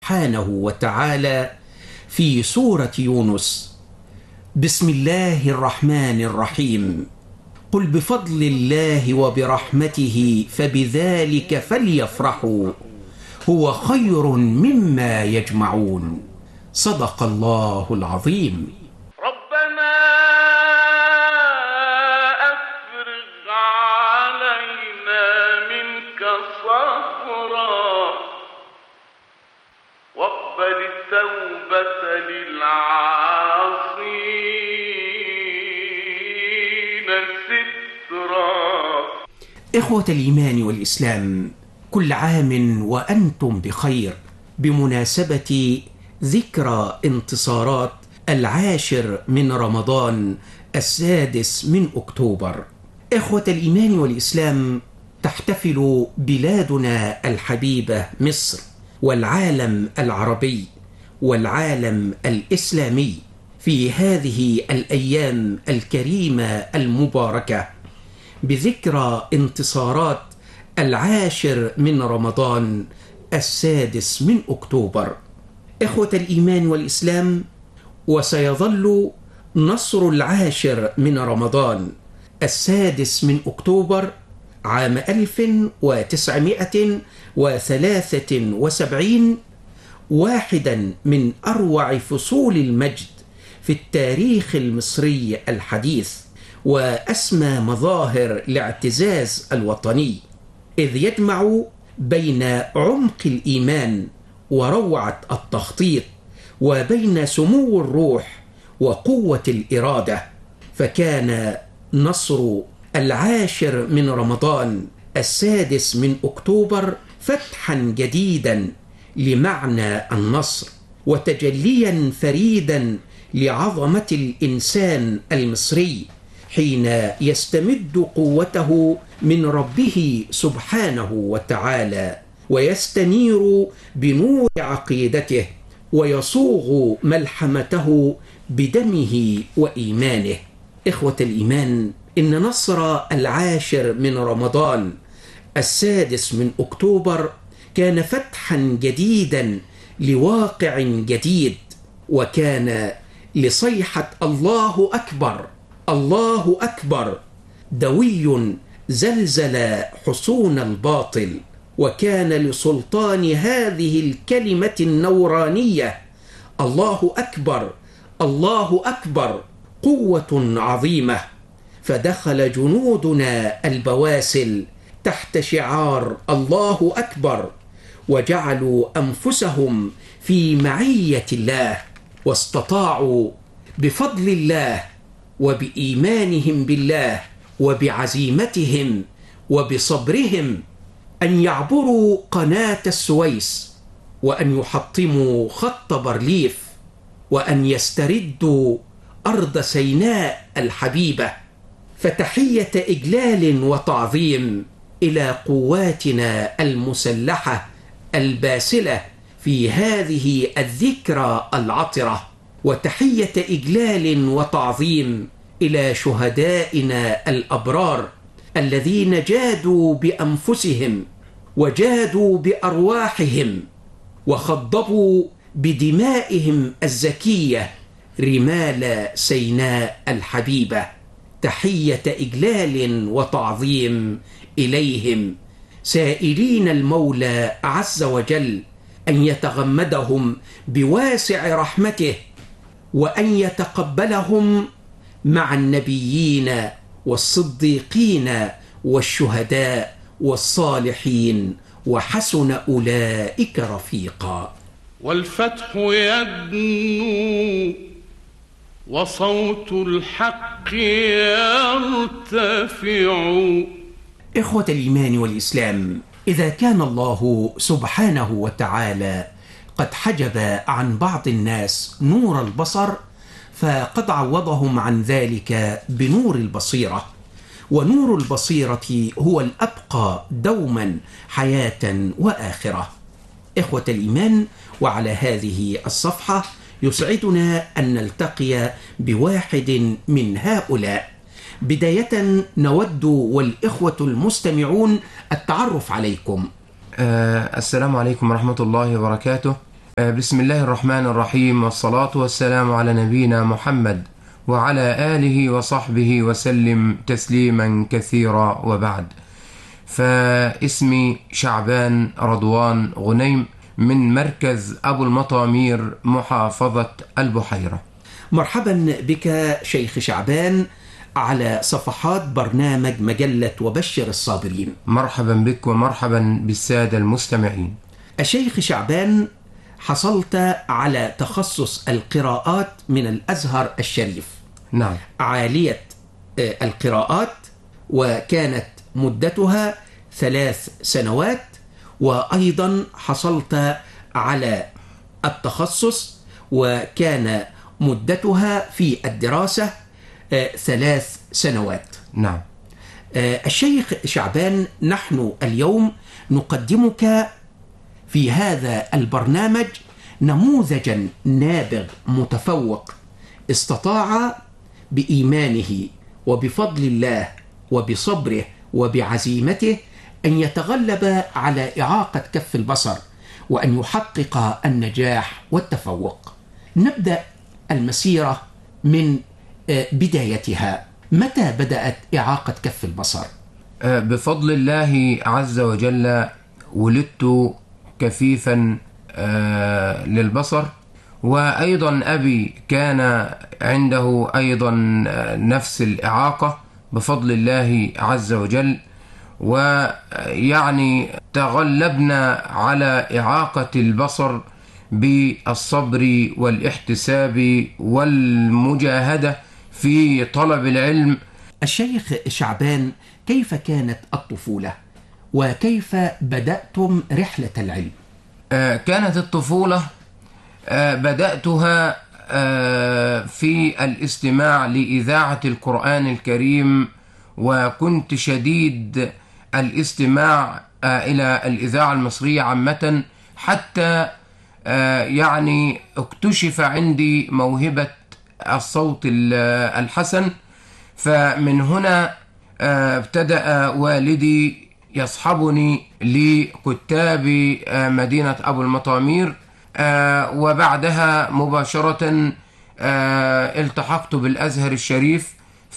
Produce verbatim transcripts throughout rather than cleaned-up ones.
سبحانه وتعالى في سورة يونس: بسم الله الرحمن الرحيم، قل بفضل الله وبرحمته فبذلك فليفرحوا هو خير مما يجمعون. صدق الله العظيم. ربنا أفرغ علينا منك صبرا واقبل التوبة للعاصين سترا. إخوة الإيمان والإسلام، كل عام وأنتم بخير بمناسبة ذكرى انتصارات العاشر من رمضان السادس من أكتوبر. إخوة الإيمان والإسلام، تحتفل بلادنا الحبيبة مصر والعالم العربي والعالم الإسلامي في هذه الأيام الكريمة المباركة بذكرى انتصارات العاشر من رمضان السادس من أكتوبر. إخوة الإيمان والإسلام، وسيظل نصر العاشر من رمضان السادس من أكتوبر عام ألف وتسعمائة وثلاثة وسبعين واحدا من أروع فصول المجد في التاريخ المصري الحديث، وأسمى مظاهر الاعتزاز الوطني، إذ يجمع بين عمق الإيمان وروعة التخطيط وبين سمو الروح وقوة الإرادة. فكان نصر العاشر من رمضان السادس من أكتوبر فتحا جديدا لمعنى النصر، وتجليا فريدا لعظمة الإنسان المصري حين يستمد قوته من ربه سبحانه وتعالى، ويستنير بنور عقيدته، ويصوغ ملحمته بدمه وإيمانه. إخوة الإيمان، إن نصر العاشر من رمضان السادس من أكتوبر كان فتحا جديدا لواقع جديد، وكان لصيحة الله أكبر الله أكبر دوي زلزل حصون الباطل، وكان لسلطان هذه الكلمة النورانية الله أكبر الله أكبر قوة عظيمة. فدخل جنودنا البواسل تحت شعار الله أكبر، وجعلوا أنفسهم في معية الله، واستطاعوا بفضل الله وبإيمانهم بالله وبعزيمتهم وبصبرهم أن يعبروا قناة السويس، وأن يحطموا خط بارليف، وأن يستردوا أرض سيناء الحبيبة. فتحية إجلال وتعظيم إلى قواتنا المسلحة الباسلة في هذه الذكرى العطرة، وتحية إجلال وتعظيم إلى شهدائنا الأبرار الذين جادوا بأنفسهم وجادوا بأرواحهم وخضبوا بدمائهم الزكية رمال سيناء الحبيبة. تحية إجلال وتعظيم إليهم، سائلين المولى عز وجل أن يتغمدهم بواسع رحمته، وأن يتقبلهم مع النبيين والصديقين والشهداء والصالحين، وحسن أولئك رفيقا. والفتح يدنو وصوت الحق يرتفع. إخوة الإيمان والإسلام، إذا كان الله سبحانه وتعالى قد حجب عن بعض الناس نور البصر، فقد عوضهم عن ذلك بنور البصيرة، ونور البصيرة هو الأبقى دوما حياة وآخرة. إخوة الإيمان، وعلى هذه الصفحة يسعدنا أن نلتقي بواحد من هؤلاء. بداية نود والإخوة المستمعون التعرف عليكم. أه السلام عليكم ورحمة الله وبركاته. بسم الله الرحمن الرحيم، والصلاة والسلام على نبينا محمد وعلى آله وصحبه وسلم تسليما كثيرا، وبعد. فاسمي شعبان رضوان غنيم من مركز أبو المطامير محافظة البحيرة. مرحبا بك شيخ شعبان على صفحات برنامج مجلة وبشر الصابرين. مرحبا بك ومرحبا بالسادة المستمعين. الشيخ شعبان، حصلت على تخصص القراءات من الأزهر الشريف. نعم. عالية القراءات، وكانت مدتها ثلاث سنوات، وأيضا حصلت على التخصص وكان مدتها في الدراسة ثلاث سنوات. نعم. الشيخ شعبان، نحن اليوم نقدمك في هذا البرنامج نموذجا نابغ متفوق استطاع بإيمانه وبفضل الله وبصبره وبعزيمته أن يتغلب على إعاقة كف البصر وأن يحقق النجاح والتفوق. نبدأ المسيرة من بدايتها. متى بدأت إعاقة كف البصر؟ بفضل الله عز وجل ولدت كفيفا للبصر، وأيضا أبي كان عنده أيضا نفس الإعاقة بفضل الله عز وجل، ويعني تغلبنا على إعاقة البصر بالصبر والاحتساب والمجاهدة في طلب العلم. الشيخ شعبان، كيف كانت الطفولة وكيف بدأتم رحلة العلم؟ آه كانت الطفولة آه بدأتها آه في الاستماع لإذاعة القرآن الكريم، وكنت شديد الاستماع آه إلى الإذاعة المصرية عامة، حتى آه يعني اكتشف عندي موهبة الصوت الحسن. فمن هنا آه ابتدأ والدي يصحبني لكتاب مدينة أبو المطامير، وبعدها مباشرة التحقت بالأزهر الشريف،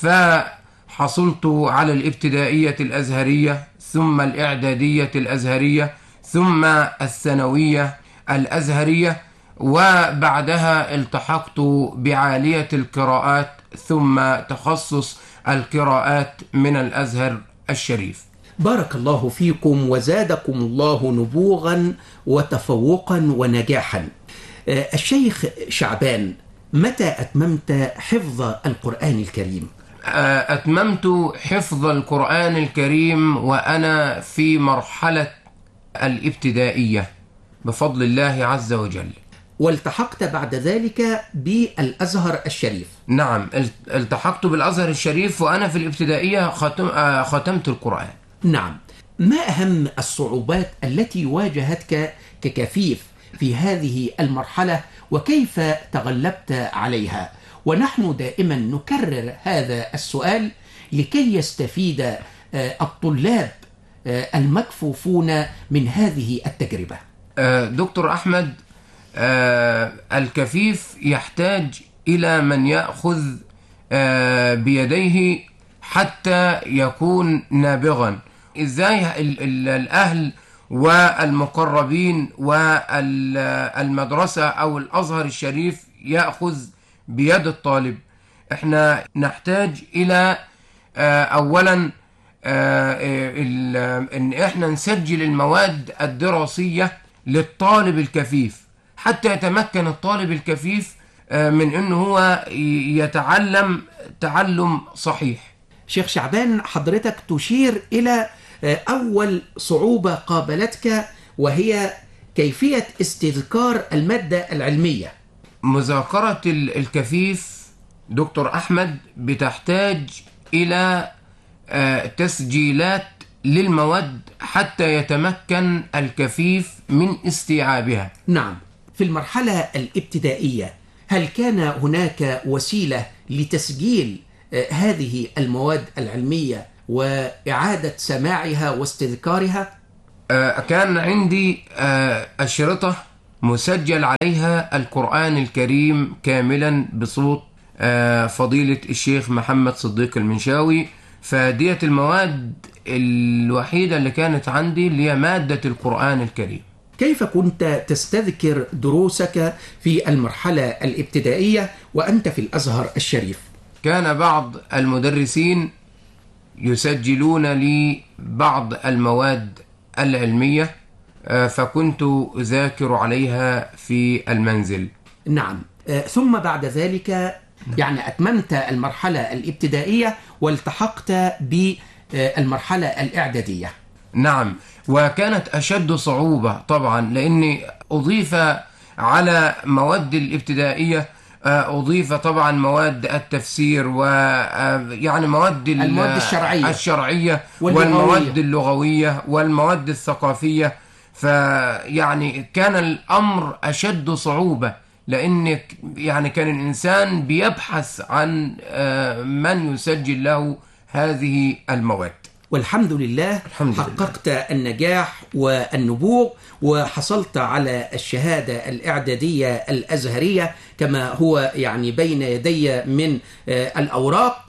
فحصلت على الابتدائية الأزهرية ثم الإعدادية الأزهرية ثم الثانوية الأزهرية، وبعدها التحقت بعالية القراءات ثم تخصص القراءات من الأزهر الشريف. بارك الله فيكم وزادكم الله نبوغا وتفوقا ونجاحا. الشيخ شعبان، متى أتممت حفظ القرآن الكريم؟ أتممت حفظ القرآن الكريم وأنا في مرحلة الابتدائية بفضل الله عز وجل. والتحقت بعد ذلك بالأزهر الشريف؟ نعم، التحقت بالأزهر الشريف وأنا في الابتدائية ختم ختمت القرآن. نعم. ما أهم الصعوبات التي واجهتك ككفيف في هذه المرحلة وكيف تغلبت عليها؟ ونحن دائما نكرر هذا السؤال لكي يستفيد الطلاب المكفوفون من هذه التجربة. دكتور أحمد، الكفيف يحتاج إلى من يأخذ بيديه حتى يكون نابغا. إزاي الأهل والمقربين والمدرسة أو الأزهر الشريف يأخذ بيد الطالب؟ احنا نحتاج إلى أولا إن احنا نسجل المواد الدراسية للطالب الكفيف حتى يتمكن الطالب الكفيف من أنه هو يتعلم تعلم صحيح. شيخ شعبان، حضرتك تشير إلى أول صعوبة قابلتك وهي كيفية استذكار المادة العلمية. مذاكرة الكفيف دكتور أحمد بتحتاج إلى تسجيلات للمواد حتى يتمكن الكفيف من استيعابها. نعم. في المرحلة الابتدائية هل كان هناك وسيلة لتسجيل هذه المواد العلمية وإعادة سماعها واستذكارها؟ كان عندي أشرطة مسجل عليها القرآن الكريم كاملا بصوت فضيلة الشيخ محمد صديق المنشاوي. فديت المواد الوحيدة اللي كانت عندي اللي هي مادة القرآن الكريم. كيف كنت تستذكر دروسك في المرحلة الابتدائية وأنت في الأزهر الشريف؟ كان بعض المدرسين يسجلون لي بعض المواد العلمية، فكنت أذاكر عليها في المنزل. نعم. ثم بعد ذلك يعني أتممت المرحلة الابتدائية والتحقت بالمرحلة الإعدادية. نعم، وكانت أشد صعوبة طبعا، لأن أضيف على مواد الابتدائية أضيف طبعا مواد التفسير ويعني مواد المواد الشرعية, الشرعية والمواد اللغوية والمواد الثقافية. فيعني كان الأمر أشد صعوبة، لأن يعني كان الإنسان بيبحث عن من يسجل له هذه المواد. والحمد لله الحمد حققت لله. النجاح والنبوغ وحصلت على الشهادة الإعدادية الأزهرية كما هو يعني بين يدي من الأوراق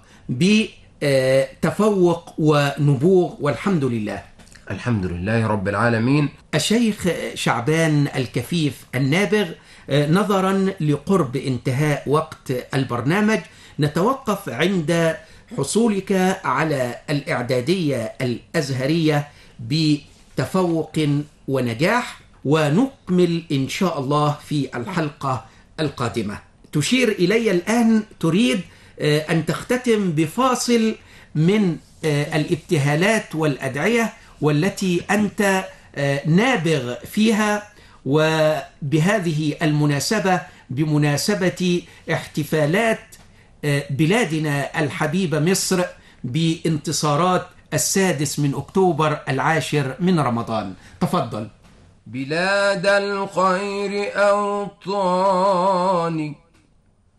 بتفوق ونبوغ، والحمد لله. الحمد لله رب العالمين. الشيخ شعبان الكفيف النابغ، نظرا لقرب انتهاء وقت البرنامج نتوقف عند حصولك على الإعدادية الأزهرية بتفوق ونجاح، ونكمل إن شاء الله في الحلقة القادمة. تشير إلي الآن تريد أن تختتم بفاصل من الابتهالات والأدعية والتي أنت نابغ فيها، وبهذه المناسبة بمناسبة احتفالات بلادنا الحبيبة مصر بانتصارات السادس من أكتوبر العاشر من رمضان. تفضل. بلاد الخير أوطاني